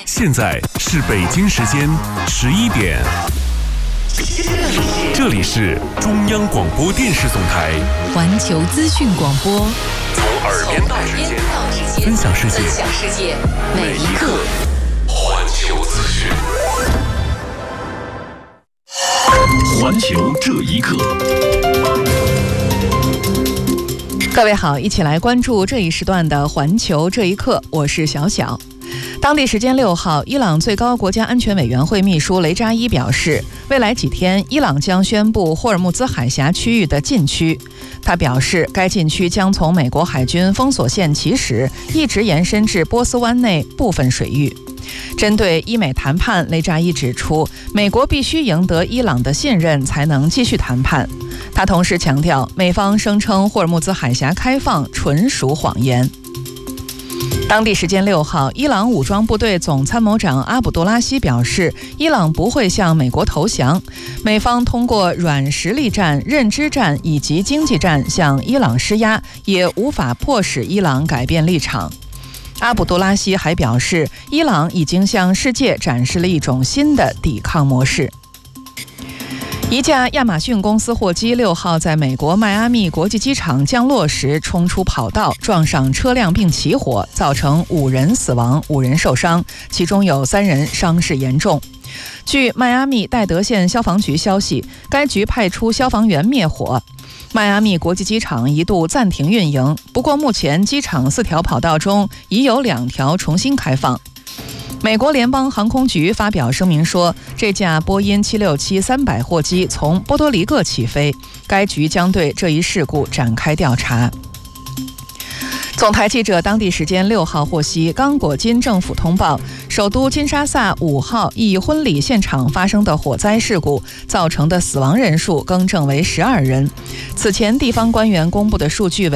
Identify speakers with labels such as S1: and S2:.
S1: 现在是北京时间11点，这里是中央广播电视总台
S2: 环球资讯广播，
S1: 从耳边到指尖，分享世界，每一刻环球资讯。环球这一刻。
S2: 各位好，一起来关注这一时段的环球这一刻，我是小小。当地时间6号，伊朗最高国家安全委员会秘书雷扎伊表示，未来几天伊朗将宣布霍尔木兹海峡区域的禁区。他表示，该禁区将从美国海军封锁线起始，一直延伸至波斯湾内部分水域。针对伊美谈判，雷扎伊指出，美国必须赢得伊朗的信任，才能继续谈判。他同时强调，美方声称霍尔木兹海峡开放纯属谎言。当地时间6号，伊朗武装部队总参谋长阿卜杜拉希表示，伊朗不会向美国投降，美方通过软实力战、认知战以及经济战向伊朗施压，也无法迫使伊朗改变立场。阿卜杜拉希还表示，伊朗已经向世界展示了一种新的抵抗模式。一架亚马逊公司货机6号在美国迈阿密国际机场降落时冲出跑道，撞上车辆并起火，造成5人死亡、5人受伤，其中有3人伤势严重。据迈阿密戴德县消防局消息，该局派出消防员灭火。迈阿密国际机场一度暂停运营，不过目前机场4条跑道中已有2条重新开放。美国联邦航空局发表声明说，这架波音767-300货机从波多黎各起飞，该局将对这一事故展开调查。总台记者当地时间6号获悉，刚果金政府通报，首都金沙萨5号一婚礼现场发生的火灾事故造成的死亡人数更正为12人。此前地方官员公布的数据为